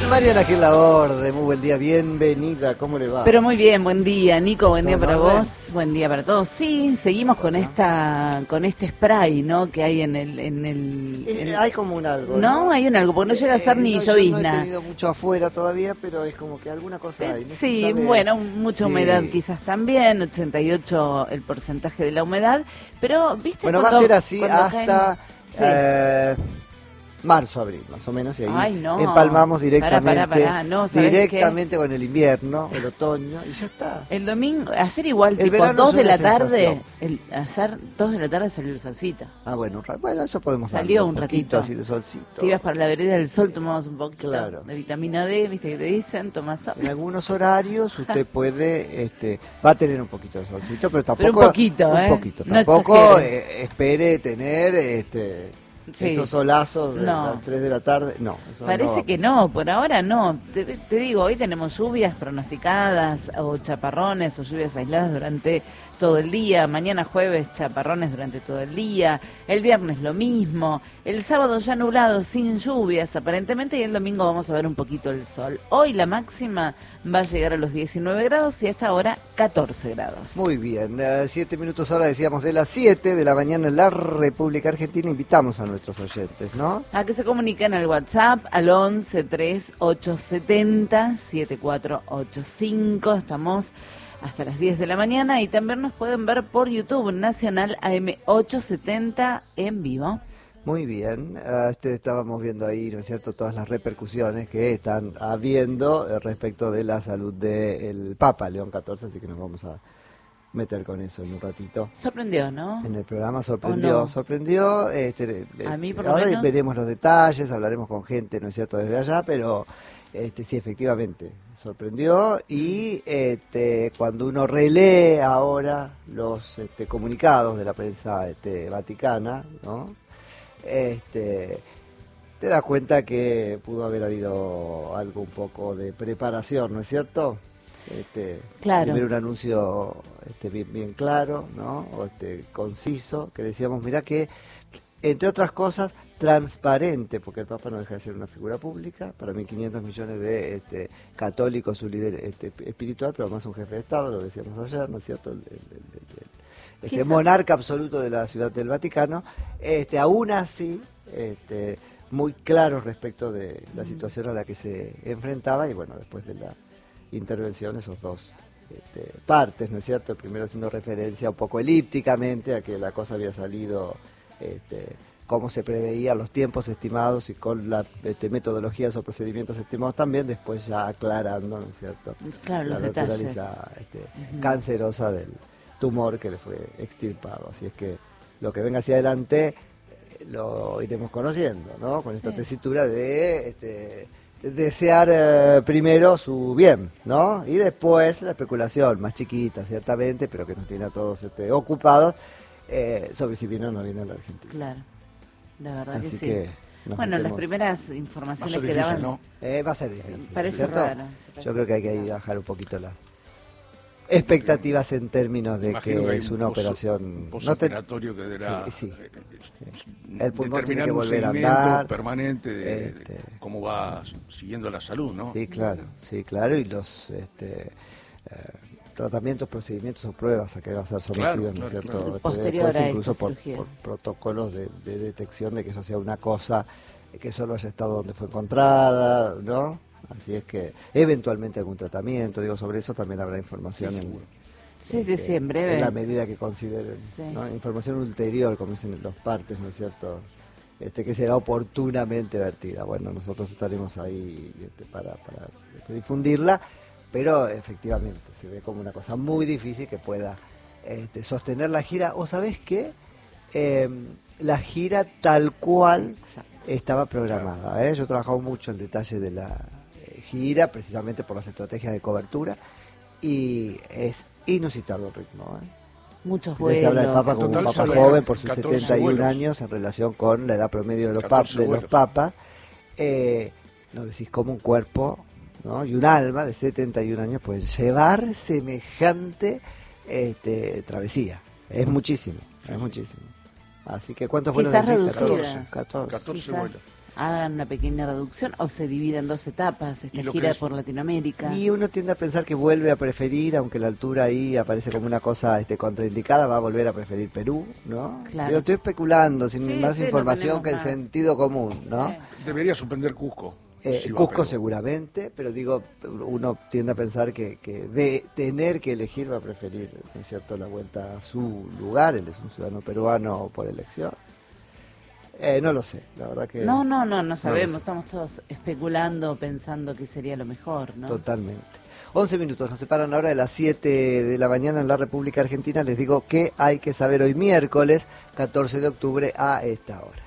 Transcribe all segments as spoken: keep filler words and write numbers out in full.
Mariana Gil Laborde, muy buen día, bienvenida, ¿cómo le va? Pero muy bien, buen día, Nico, buen día para orden? vos, buen día para todos. Sí, seguimos con esta, con este spray, ¿no? Que hay en el, en el. Eh, en- hay como un algo, No, ¿no? hay un algo, porque no llega a ser Eh, ni no, yo no he llovizna. tenido mucho afuera todavía, pero es como que alguna cosa hay. No se Sí, sabe. bueno, mucha Sí. humedad quizás también, ochenta y ocho el porcentaje de la humedad, pero viste Bueno, va a cuando- ser así cuando hasta caen- Sí. eh, marzo, abril, más o menos, y ahí Ay, no. empalmamos directamente, Pará, pará, pará. No, ¿sabés directamente con el invierno, el otoño, y ya está. El domingo, ayer igual, El tipo verano dos es de una la tarde, sensación. el, ayer dos de la tarde salió el solcito. Ah, bueno, un rato, bueno, eso podemos Salió darle un poquito ratito. así de solcito. Te ibas para la vereda del sol, tomabas un poquito Claro. de vitamina D, viste que te dicen, tomás sol. En algunos horarios usted puede, este, va a tener un poquito de solcito, pero tampoco Pero un poquito, un ¿eh? poquito, No tampoco exagere. eh, espere tener, este, Sí. esos solazos de No. las tres de la tarde, no, eso Parece no. que no, por ahora no. Te, te digo, hoy tenemos lluvias pronosticadas o chaparrones o lluvias aisladas durante todo el día. Mañana jueves chaparrones durante todo el día. El viernes lo mismo. El sábado ya nublado sin lluvias aparentemente y el domingo vamos a ver un poquito el sol. Hoy la máxima va a llegar a los diecinueve grados y hasta ahora catorce grados. Muy bien, eh, siete minutos ahora decíamos de las siete de la mañana en la República Argentina, invitamos a nuestros oyentes, ¿no? A que se comuniquen al WhatsApp al once tres ocho setenta siete cuatro ocho cinco. Estamos hasta las diez de la mañana y también nos pueden ver por YouTube Nacional A M ochocientos setenta en vivo. Muy bien, eh, este, estábamos viendo ahí, ¿no es cierto?, todas las repercusiones que están habiendo eh, respecto de la salud del Papa León catorce, así que nos vamos a meter con eso en un ratito. Sorprendió, ¿no? En el programa sorprendió, ¿O no? sorprendió, este, A mí, por lo ahora menos. veremos los detalles, hablaremos con gente, ¿no es cierto?, desde allá, pero este, sí, efectivamente, sorprendió y este, cuando uno relee ahora los este, comunicados de la prensa este, vaticana, ¿no?, este, te das cuenta que pudo haber habido algo un poco de preparación, ¿no es cierto? Este, Claro. Primero un anuncio este, bien, bien claro, ¿no? O este, conciso, que decíamos, mirá que, entre otras cosas, transparente, porque el Papa no deja de ser una figura pública, para mil quinientos millones de este, católicos, su líder este, espiritual, pero además un jefe de Estado, lo decíamos ayer, ¿no es cierto? El, el- el- el- este Quizá- monarca absoluto de la Ciudad del Vaticano, este, aún así, este, muy claro respecto de la situación a la que se enfrentaba, y bueno, después de la intervención, esos dos este, partes, ¿no es cierto? El primero haciendo referencia un poco elípticamente a que la cosa había salido este, como se preveía, los tiempos estimados y con las este, metodologías o procedimientos estimados también, después ya aclarando, ¿no es cierto?, Claro, la los detalles. naturaleza este, Ujú. cancerosa del tumor que le fue extirpado. Así es que lo que venga hacia adelante eh, lo iremos conociendo, ¿no? Con esta Sí. tesitura de este, desear eh, primero su bien, ¿no? Y después la especulación, más chiquita ciertamente, pero que nos tiene a todos este, ocupados, eh, sobre si viene o no viene a la Argentina. Claro, la verdad Así que sí. que nos Bueno, las metemos- primeras informaciones Más que difícil, daban... ¿no? Eh, va a ser difícil, Parece ¿cierto? raro. Yo creo que hay que ahí bajar un poquito las expectativas en términos de Imagino que hay es un una post- operación... un no te- postoperatorio que deberá Sí, sí. eh, eh, El pulmón tiene determinar que un volver a seguimiento andar. permanente de, Este. de cómo va siguiendo la salud, ¿no? Sí, claro, sí, claro, y los este, eh, tratamientos, procedimientos o pruebas a que va a ser sometido, Claro, ¿no es claro, cierto? claro. Este, Posterior después a incluso esta por, cirugía. por protocolos de, de detección de que eso sea una cosa que solo haya estado donde fue encontrada, ¿no? Así es que eventualmente algún tratamiento, digo, sobre eso también habrá información Sí, en, seguro. Sí, sí, este, sí, en breve. en la medida que consideren, Sí. ¿no? Información ulterior, como dicen los partes, ¿no es cierto? Este, que será oportunamente vertida. Bueno, nosotros estaremos ahí este, para, para este, difundirla, pero efectivamente se ve como una cosa muy difícil que pueda este, sostener la gira. ¿O sabés qué? Eh, la gira tal cual Exacto. estaba programada. ¿eh? Yo he trabajado mucho el detalle de la eh, gira, precisamente por las estrategias de cobertura, y es inusitado el ritmo. ¿eh? Muchos Fíjate, se habla del vuelos. Papa como Total, un Papa solo joven por sus catorce setenta y un vuelos. años en relación con la edad promedio de los, pap catorce de los vuelos. papas. Eh, no decís como un cuerpo, ¿no? Y un alma de setenta y un años pueden llevar semejante este, travesía. Es muchísimo, es muchísimo. Así que ¿cuántos vuelos Quizás decís? reducida. catorce. catorce Quizás. vuelos. hagan una pequeña reducción o se divida en dos etapas esta gira es... por Latinoamérica. Y uno tiende a pensar que vuelve a preferir, aunque la altura ahí aparece como una cosa este, contraindicada, va a volver a preferir Perú, ¿no? Claro. Yo estoy especulando, sin Sí, más sí, información no que el más. sentido común, ¿no? Sí. Debería suspender Cusco. Eh, si va a Cusco Perú. seguramente, pero digo, uno tiende a pensar que, que de tener que elegir va a preferir, ¿no es cierto?, la vuelta a su lugar. Él es un ciudadano peruano por elección. Eh, no lo sé, la verdad que... No, no, no, no sabemos, sé. estamos todos especulando, pensando que sería lo mejor, ¿no? Totalmente. once minutos, nos separan ahora de las siete de la mañana en la República Argentina. Les digo qué hay que saber hoy miércoles catorce de octubre a esta hora.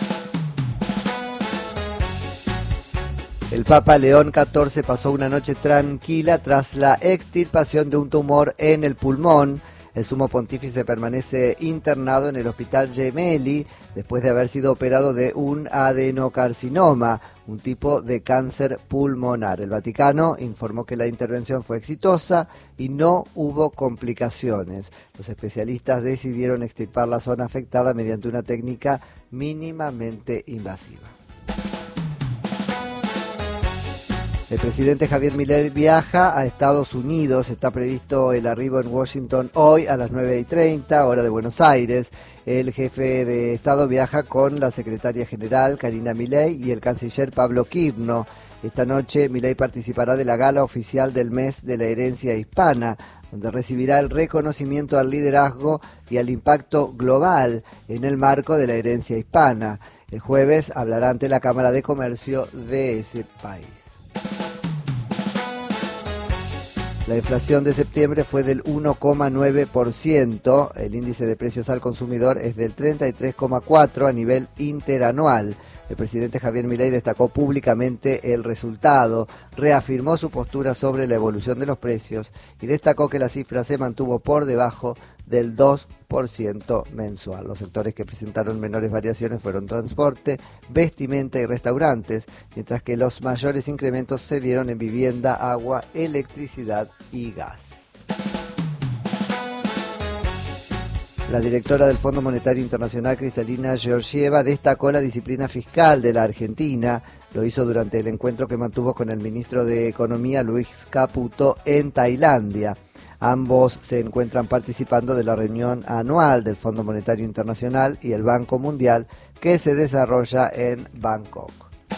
El Papa León catorce pasó una noche tranquila tras la extirpación de un tumor en el pulmón. El sumo pontífice permanece internado en el Hospital Gemelli después de haber sido operado de un adenocarcinoma, un tipo de cáncer pulmonar. El Vaticano informó que la intervención fue exitosa y no hubo complicaciones. Los especialistas decidieron extirpar la zona afectada mediante una técnica mínimamente invasiva. El presidente Javier Milei viaja a Estados Unidos. Está previsto el arribo en Washington hoy a las nueve y treinta, hora de Buenos Aires. El jefe de Estado viaja con la secretaria general, Karina Milei, y el canciller Pablo Quirno. Esta noche Milei participará de la gala oficial del mes de la herencia hispana, donde recibirá el reconocimiento al liderazgo y al impacto global en el marco de la herencia hispana. El jueves hablará ante la Cámara de Comercio de ese país. La inflación de septiembre fue del uno coma nueve por ciento, el índice de precios al consumidor es del treinta y tres coma cuatro por ciento a nivel interanual. El presidente Javier Milei destacó públicamente el resultado, reafirmó su postura sobre la evolución de los precios y destacó que la cifra se mantuvo por debajo del dos por ciento mensual. Los sectores que presentaron menores variaciones fueron transporte, vestimenta y restaurantes, mientras que los mayores incrementos se dieron en vivienda, agua, electricidad y gas. La directora del Fondo Monetario Internacional, Kristalina Georgieva, destacó la disciplina fiscal de la Argentina. Lo hizo durante el encuentro que mantuvo con el ministro de Economía, Luis Caputo, en Tailandia. Ambos se encuentran participando de la reunión anual del Fondo Monetario Internacional y el Banco Mundial, que se desarrolla en Bangkok.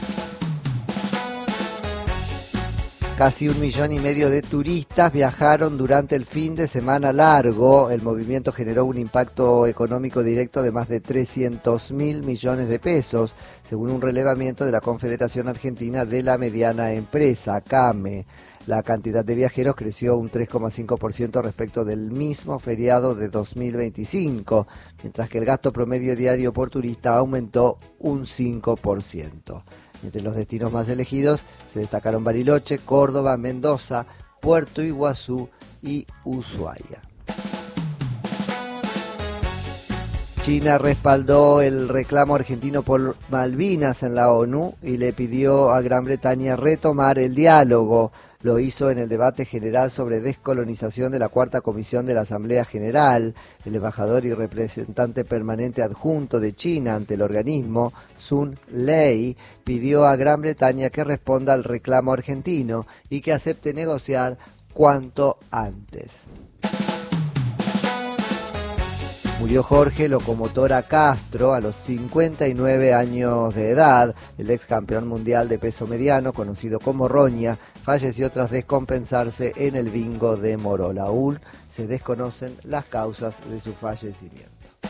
Casi un millón y medio de turistas viajaron durante el fin de semana largo. El movimiento generó un impacto económico directo de más de trescientos mil millones de pesos, según un relevamiento de la Confederación Argentina de la Mediana Empresa, CAME. La cantidad de viajeros creció un tres coma cinco por ciento respecto del mismo feriado de dos mil veinticinco, mientras que el gasto promedio diario por turista aumentó un cinco por ciento. Entre los destinos más elegidos se destacaron Bariloche, Córdoba, Mendoza, Puerto Iguazú y Ushuaia. China respaldó el reclamo argentino por Malvinas en la ONU y le pidió a Gran Bretaña retomar el diálogo. Lo hizo en el debate general sobre descolonización de la Cuarta Comisión de la Asamblea General. El embajador y representante permanente adjunto de China ante el organismo, Sun Lei, pidió a Gran Bretaña que responda al reclamo argentino y que acepte negociar cuanto antes. Murió Jorge Locomotora Castro a los cincuenta y nueve años de edad. El ex campeón mundial de peso mediano, conocido como Roña, falleció tras descompensarse en el bingo de Morol. Aún se desconocen las causas de su fallecimiento.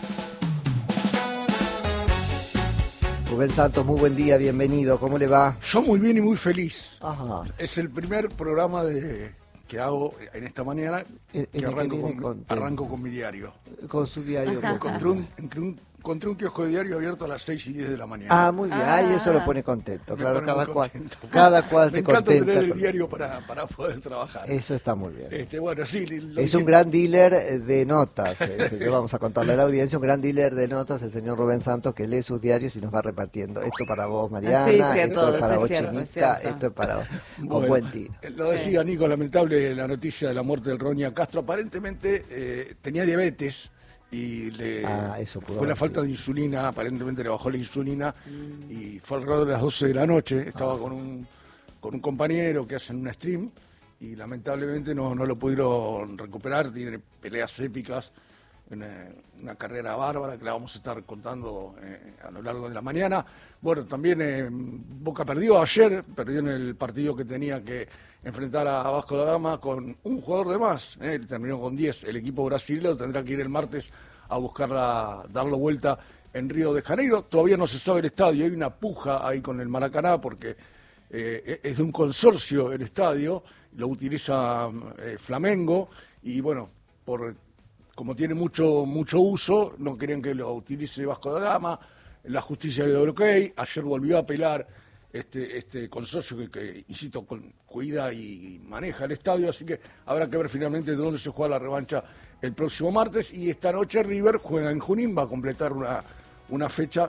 Rubén Santos, muy buen día, bienvenido, ¿cómo le va? Yo muy bien y muy feliz. Ajá. Es el primer programa de que hago en esta mañana, El- el que que arranco viene con, contento. arranco con mi diario. Con su diario. Encontré un, encontré un, encontré un kiosco de diario abierto a las seis y diez de la mañana. Ah, muy bien, ahí eso lo pone contento, Me claro, pone cada muy cual, contento. cada cual Me se encanta contenta. tener el con- diario para, para poder trabajar. Eso está muy bien. Este, bueno, sí, lo Es un dije- gran dealer de notas, eh, señor, vamos a contarle a la audiencia, un gran dealer de notas, el señor Rubén Santos, que lee sus diarios y nos va repartiendo. Esto para vos, Mariana, Sí, sí, a esto todos, es para es vos, cierto, es Chinita, cierto. esto es para vos, con Bueno, buen tino. eh, Lo decía Nico, lamentable la noticia de la muerte del Roña Castro. Aparentemente eh, tenía diabetes y le Ah, eso pudo fue la haber falta sido. de insulina, aparentemente le bajó la insulina y fue alrededor de las doce de la noche, estaba Ah. con un con un compañero que hacen un stream y lamentablemente no, no lo pudieron recuperar, tiene peleas épicas, una, una carrera bárbara que la vamos a estar contando eh, a lo largo de la mañana. Bueno, también eh, Boca perdió ayer, perdió en el partido que tenía que enfrentar a Vasco da Gama con un jugador de más, eh, terminó con diez, el equipo brasileño tendrá que ir el martes a buscarla, darlo vuelta en Río de Janeiro, todavía no se sabe el estadio, hay una puja ahí con el Maracaná porque eh, es de un consorcio el estadio, lo utiliza eh, Flamengo y bueno, por como tiene mucho mucho uso, no querían que lo utilice Vasco da Gama, la justicia le dio el ok, ayer volvió a apelar este este consorcio que, que insisto, con, cuida y maneja el estadio, así que habrá que ver finalmente de dónde se juega la revancha el próximo martes, y esta noche River juega en Junín, va a completar una, una fecha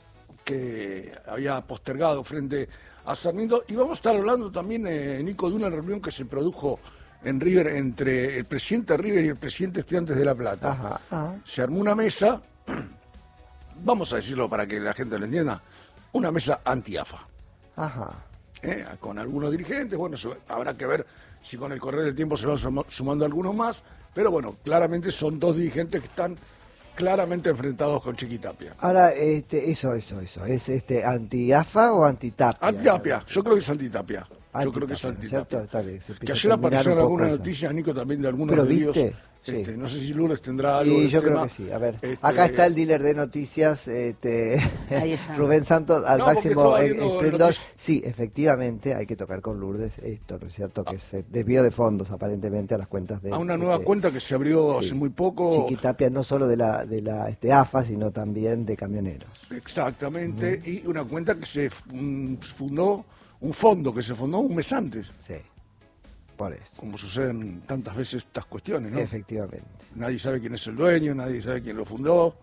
que había postergado frente a Sarmiento, y vamos a estar hablando también, eh, Nico, de una reunión que se produjo en River entre el presidente de River y el presidente de Estudiantes de La Plata. Ajá, ajá. Se armó una mesa, vamos a decirlo para que la gente lo entienda, una mesa anti-AFA, Ajá. ¿eh? Con algunos dirigentes, bueno, eso habrá que ver si con el correr del tiempo se van sum- sumando algunos más, pero bueno, claramente son dos dirigentes que están claramente enfrentados con Chiquitapia. Ahora, este, eso, eso, eso, ¿es este anti-AFA o anti-Tapia? Antitapia, yo creo que es antitapia. Yo creo que es Antitapia, ¿no es cierto? antitapia. Está bien, se empieza Que a ayer terminar aparecieron un poco algunas esa. noticias, Nico, también de algunos ¿Pero líos. viste? Sí. Este, no sé si Lourdes tendrá algo Y del yo creo tema. que sí. A ver, Este, acá está el dealer de noticias, este, Ahí está. Rubén Santos, al No, porque máximo estaba eh, viendo esplendor. noticias. Sí, efectivamente, hay que tocar con Lourdes esto, ¿no es cierto? Que se desvió de fondos, aparentemente, a las cuentas de... A una nueva este, cuenta que se abrió sí, hace muy poco. Chiquitapia, no solo de la de la este, AFA, sino también de camioneros. Exactamente, y una cuenta que se f- un- fundó, un fondo que se fundó un mes antes, Sí, por eso. como suceden tantas veces estas cuestiones, ¿no? Efectivamente. Nadie sabe quién es el dueño, nadie sabe quién lo fundó,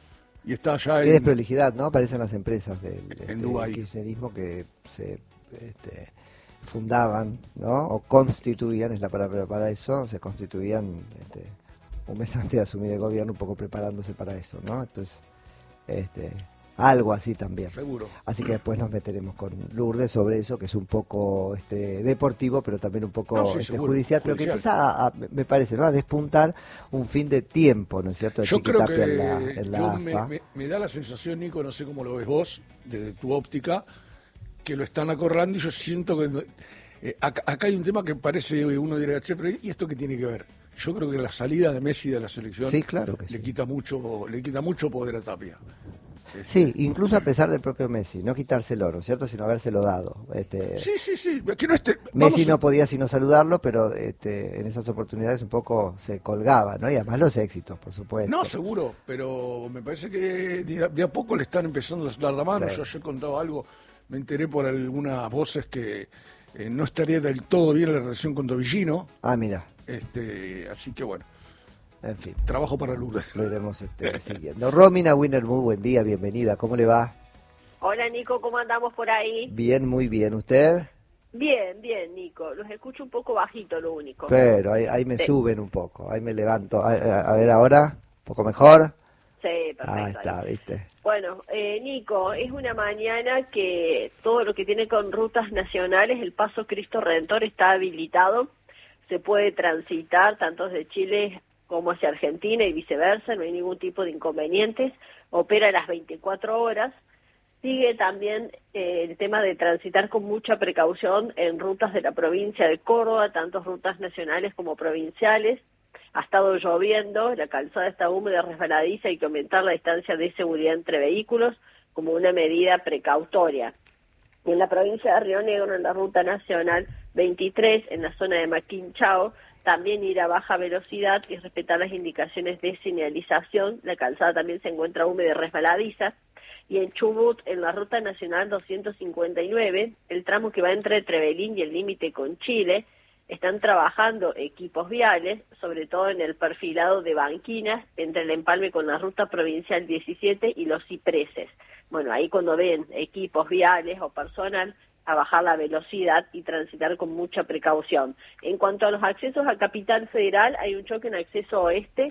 y está allá Qué en... desprolijidad, ¿no? Aparecen las empresas del este, Dubái. kirchnerismo que se este, fundaban, ¿no? O constituían, es la palabra para eso, se constituían este, un mes antes de asumir el gobierno, un poco preparándose para eso, ¿no? Entonces, este, algo así también. Seguro. Así que después nos meteremos con Lourdes sobre eso, que es un poco este, deportivo, pero también un poco No, sí, este, seguro, judicial, pero que judicial. empieza, a, a- me parece, ¿no? A despuntar un fin de tiempo, ¿no es cierto? De Yo creo Chiquitapia que en la, en la yo me, AFA. me- me da la sensación, Nico, no sé cómo lo ves vos, desde tu óptica, que lo están acorralando y yo siento que... eh, acá, acá hay un tema que parece, uno diría, che, pero ¿y esto qué tiene que ver? Yo creo que la salida de Messi de la selección Sí, claro que le sí. quita mucho le quita mucho poder a Tapia. Este, Sí, incluso a pesar del propio Messi, no quitárselo, ¿no es cierto? Sino habérselo dado. Este, sí, sí, sí, que no esté... Messi vamos- no podía sino saludarlo, pero este, en esas oportunidades un poco se colgaba, ¿no? Y además los éxitos, por supuesto. No, seguro, pero me parece que de a, de a poco le están empezando a dar la mano. Claro. Yo ayer contaba algo, me enteré por algunas voces que eh, no estaría del todo bien la relación con Tobillino, Ah, mira, este, así que bueno, en fin, trabajo para Lourdes. lo iremos este, siguiendo. Romina Winner, muy buen día, bienvenida, ¿cómo le va? Hola Nico, ¿cómo andamos por ahí? Bien, muy bien, ¿usted? Bien, bien Nico, los escucho un poco bajito lo único. Pero ahí, ahí me Sí. suben un poco, ahí me levanto. A, a- a ver ahora, un poco mejor. Sí, perfecto. Ahí ahí. está, ¿viste? Bueno, eh, Nico, es una mañana que todo lo que tiene con rutas nacionales, el Paso Cristo Redentor está habilitado, se puede transitar tanto desde Chile como hacia Argentina y viceversa, no hay ningún tipo de inconvenientes, opera las veinticuatro horas. Sigue también eh, el tema de transitar con mucha precaución en rutas de la provincia de Córdoba, tanto rutas nacionales como provinciales. Ha estado lloviendo, la calzada está húmeda, resbaladiza, hay que aumentar la distancia de seguridad entre vehículos como una medida precautoria. Y en la provincia de Río Negro, en la ruta nacional veintitrés, en la zona de Maquinchao, también ir a baja velocidad y respetar las indicaciones de señalización. La calzada también se encuentra húmeda y resbaladiza. Y en Chubut, en la ruta nacional doscientos cincuenta y nueve, el tramo que va entre Trevelín y el límite con Chile, están trabajando equipos viales, sobre todo en el perfilado de banquinas, entre el empalme con la ruta provincial diecisiete y los cipreses. Bueno, ahí cuando ven equipos viales o personal, a bajar la velocidad y transitar con mucha precaución. En cuanto a los accesos a Capital Federal, hay un choque en acceso oeste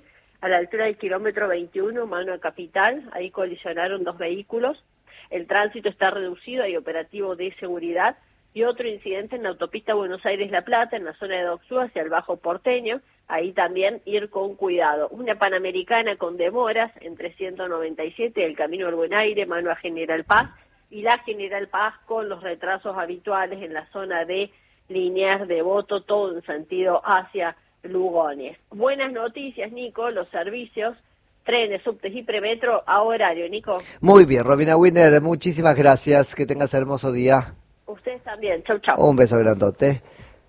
a la altura del kilómetro veintiuno, mano a Capital. Ahí colisionaron dos vehículos. El tránsito está reducido, hay operativo de seguridad. Y otro incidente en la autopista Buenos Aires-La Plata, en la zona de Docsú, hacia el Bajo Porteño. Ahí también ir con cuidado. Una Panamericana con demoras entre ciento noventa y siete, el Camino del Buen Aire, mano a General Paz, y la General Paz con los retrasos habituales en la zona de Liniers, Devoto, todo en sentido hacia Lugones. Buenas noticias, Nico, los servicios, trenes, subtes y premetro a horario, Nico. Muy bien, Romina Winner, muchísimas gracias, que tengas hermoso día. Ustedes también, chau, chau. Un beso grandote.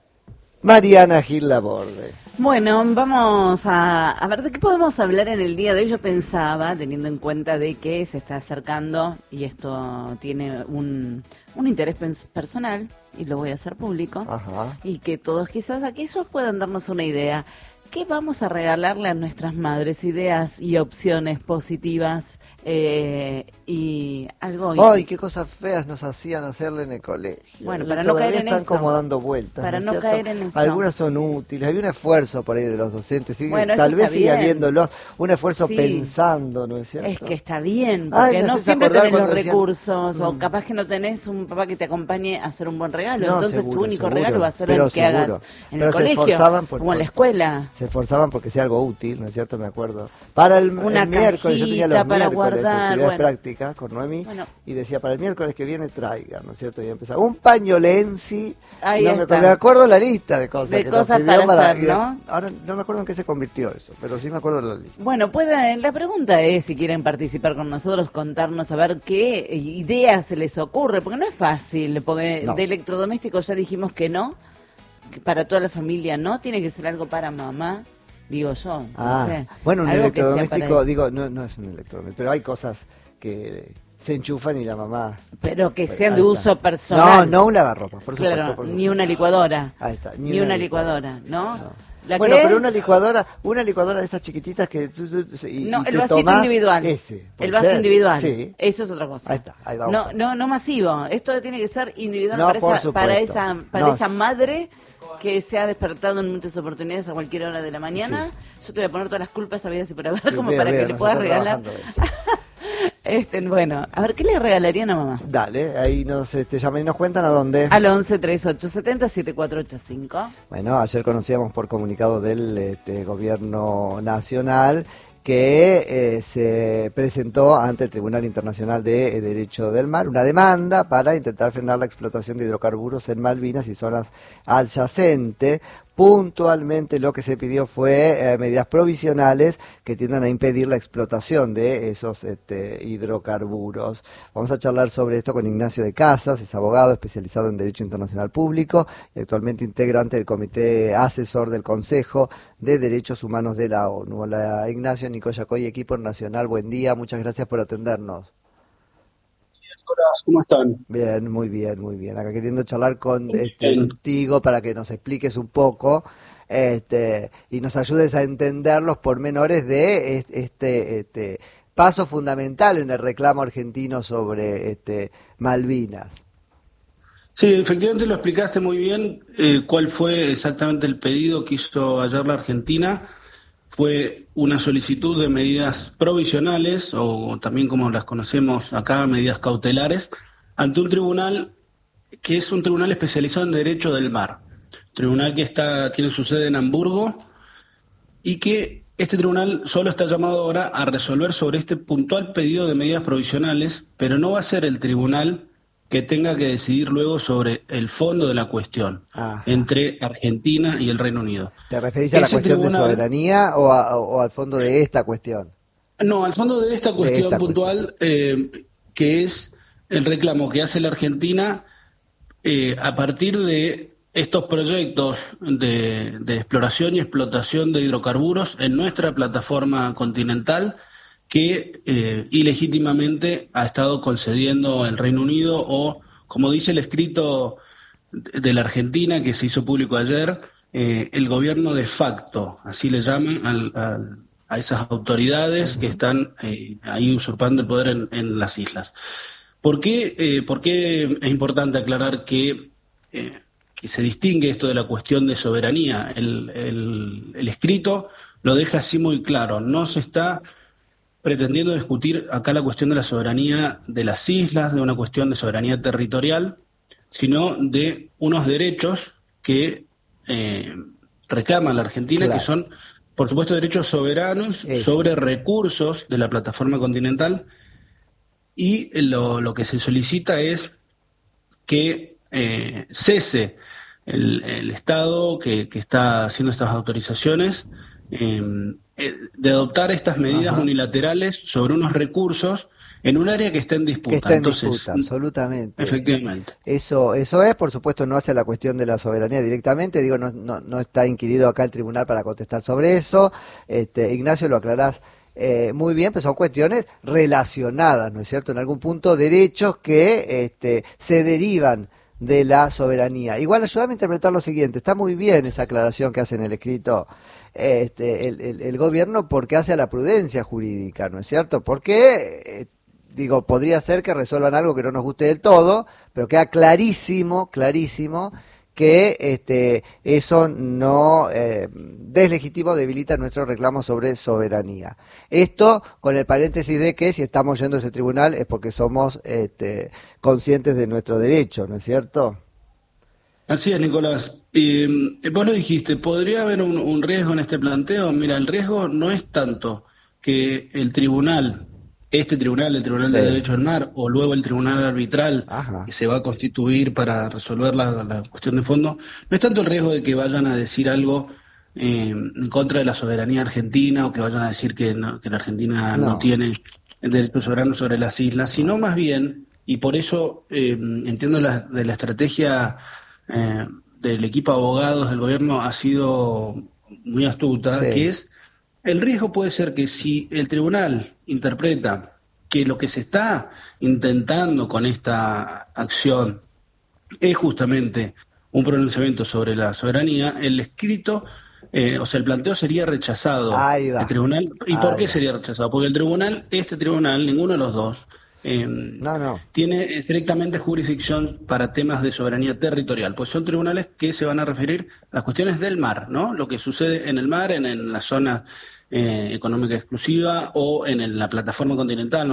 Mariana Gil Laborde. Bueno, vamos a, a ver de qué podemos hablar en el día de hoy. Yo pensaba, teniendo en cuenta de que se está acercando, y esto tiene un, un interés pens- personal, y lo voy a hacer público, Ajá. y que todos quizás aquí esos puedan darnos una idea. ¿Qué vamos a regalarle a nuestras madres? Ideas y opciones positivas eh, y algo... Ay, qué cosas feas nos hacían hacerle en el colegio. Bueno, Y para no todavía caer en están eso. como dando vueltas. Para ¿no no es cierto? caer en eso. Algunas son útiles, hay un esfuerzo por ahí de los docentes, sigue- Bueno, tal eso vez está sigue bien. habiéndolo, un esfuerzo Sí. pensando, ¿no es cierto? Es que está bien, Ay, porque me no haces siempre acordar tenés los cuando decían- recursos, o Mm. capaz que no tenés un papá que te acompañe a hacer un buen regalo, No, entonces seguro, tu único seguro, regalo va a ser pero el que seguro. hagas en Pero el se colegio esforzaban por- o en la por- escuela. Se esforzaban porque sea algo útil, ¿no es cierto? Me acuerdo. Para el, Una el miércoles, yo tenía los cajita para miércoles guardar, actividades bueno. prácticas con Noemí, Bueno. y decía, para el miércoles que viene traiga, ¿no es cierto? Y empezaba, un pañolensi, Ahí no me, está. me acuerdo la lista de cosas. De que nos cosas pidieron para hacer, y de- ¿no? Ahora no me acuerdo en qué se convirtió eso, pero sí me acuerdo de la lista. Bueno, pueden, la pregunta es si quieren participar con nosotros, contarnos a ver qué ideas se les ocurre, porque no es fácil, porque No. de electrodomésticos ya dijimos que no, que para toda la familia no, tiene que ser algo para mamá, digo yo, no Ah, sé. bueno, un Algo que sea electrodoméstico, para- digo, no, no es un electrodoméstico, pero hay cosas que se enchufan y la mamá... Pero que Ahí sean de está. uso personal. No, no un lavarropas, por supuesto. Claro, por ni supuesto. una licuadora. Ahí está, Ni, una licuadora, ¿no? No. ¿La Bueno, qué? pero una licuadora, una licuadora de estas chiquititas que tú, tú- y, No, y el te vasito tomás individual. ese, puede El vaso ser. individual. Sí. Eso es otra cosa. Ahí está, ahí vamos. No, no, no masivo. Esto tiene que ser individual No, para, por esa, para supuesto. esa para No. esa madre que se ha despertado en muchas oportunidades a cualquier hora de la mañana. Yo te voy a poner todas las culpas habidas y por haber, Sí, como veo, para veo, que le nos puedas está regalar. trabajando eso. Este, bueno, a ver, ¿qué le regalarían a mamá? Dale, ahí nos este, llaman y nos cuentan a dónde. Al once, treinta y ocho, setenta, setenta y cuatro ochenta y cinco. Bueno, ayer conocíamos por comunicado del este, gobierno nacional que eh, se presentó ante el Tribunal Internacional de Derecho del Mar una demanda para intentar frenar la explotación de hidrocarburos en Malvinas y zonas adyacentes. Puntualmente lo que se pidió fue eh, medidas provisionales que tiendan a impedir la explotación de esos este, hidrocarburos. Vamos a charlar sobre esto con Ignacio de Casas, es abogado especializado en Derecho Internacional Público y actualmente integrante del Comité Asesor del Consejo de Derechos Humanos de la ONU. Hola Ignacio, Nico Yacoy, equipo nacional, buen día, muchas gracias por atendernos. ¿Cómo están? Bien, muy bien, muy bien. Acá queriendo charlar con, este, contigo para que nos expliques un poco este, y nos ayudes a entender los pormenores de este, este, este paso fundamental en el reclamo argentino sobre este, Malvinas. Sí, efectivamente lo explicaste muy bien. Eh, ¿Cuál fue exactamente el pedido que hizo ayer la Argentina? Fue una solicitud de medidas provisionales, o también como las conocemos acá, medidas cautelares, ante un tribunal que es un tribunal especializado en derecho del mar. Tribunal que está tiene su sede en Hamburgo y que este tribunal solo está llamado ahora a resolver sobre este puntual pedido de medidas provisionales, pero no va a ser el tribunal que tenga que decidir luego sobre el fondo de la cuestión Ajá. entre Argentina y el Reino Unido. ¿Te referís a la Ese cuestión tribunal- de soberanía o, a- o al fondo de esta cuestión? No, al fondo de esta cuestión esta puntual, eh, que es el reclamo que hace la Argentina eh, a partir de estos proyectos de, de exploración y explotación de hidrocarburos en nuestra plataforma continental, que eh, ilegítimamente ha estado concediendo el Reino Unido, o como dice el escrito de la Argentina que se hizo público ayer, eh, el gobierno de facto, así le llaman al, al, a esas autoridades que están eh, ahí usurpando el poder en, en las islas. ¿Por qué, eh, ¿Por qué es importante aclarar que, eh, que se distingue esto de la cuestión de soberanía? El, el, el escrito lo deja así muy claro. No se está pretendiendo discutir acá la cuestión de la soberanía de las islas, de una cuestión de soberanía territorial, sino de unos derechos que eh, reclama la Argentina, claro, que son, por supuesto, derechos soberanos Eso. sobre recursos de la plataforma continental, y lo, lo que se solicita es que eh, cese el, el Estado que, que está haciendo estas autorizaciones eh, de adoptar estas medidas Ajá. unilaterales sobre unos recursos en un área que está en disputa. Que está en Entonces, disputa, absolutamente. Efectivamente. Eso eso es, por supuesto, no hace la cuestión de la soberanía directamente, digo, no no, no está inquirido acá el tribunal para contestar sobre eso. Este, Ignacio, lo aclarás eh, muy bien, pero son cuestiones relacionadas, ¿no es cierto? En algún punto, derechos que este, se derivan de la soberanía. Igual, ayúdame a interpretar lo siguiente, está muy bien esa aclaración que hace en el escrito este, el, el, el gobierno, porque hace a la prudencia jurídica, ¿no es cierto? Porque... Eh, Digo, podría ser que resuelvan algo que no nos guste del todo, pero queda clarísimo, clarísimo, que este, eso no eh, deslegitima o debilita nuestro reclamo sobre soberanía. Esto con el paréntesis de que si estamos yendo a ese tribunal es porque somos este, conscientes de nuestro derecho, ¿no es cierto? Así es, Nicolás. Eh, vos lo dijiste, ¿podría haber un, un riesgo en este planteo? Mira, el riesgo no es tanto que el tribunal... este tribunal, el Tribunal sí. de Derecho del Mar, o luego el Tribunal Arbitral, Ajá. que se va a constituir para resolver la, la cuestión de fondo, no es tanto el riesgo de que vayan a decir algo eh, en contra de la soberanía argentina, o que vayan a decir que, no, que la Argentina no. no tiene el derecho soberano sobre las islas, sino más bien, y por eso eh, entiendo la, de la estrategia eh, del equipo de abogados del gobierno ha sido muy astuta, sí. que es... El riesgo puede ser que si el tribunal interpreta que lo que se está intentando con esta acción es justamente un pronunciamiento sobre la soberanía, el escrito, eh, o sea, el planteo sería rechazado. Ahí va. El tribunal, ¿y Ahí por qué va. sería rechazado? Porque el tribunal, este tribunal, ninguno de los dos, eh, no, no. tiene estrictamente jurisdicción para temas de soberanía territorial, pues son tribunales que se van a referir a las cuestiones del mar, ¿no? Lo que sucede en el mar, en, en la zona eh, económica exclusiva o en el, la plataforma continental.